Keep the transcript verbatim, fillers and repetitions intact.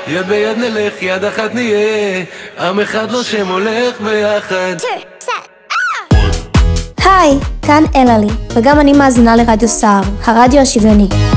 יד ביד נלך, יד אחת נהיה, עם אחד לא שם הולך ביחד. היי, כאן אלעלי, וגם אני מאזינה לרדיו סער, הרדיו השוויוני.